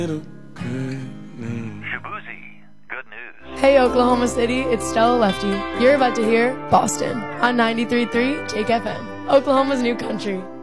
Shabuzi, good news. Hey Oklahoma City, it's Stella Lefty. You're about to hear Boston on 93.3 Jake FM, Oklahoma's new country.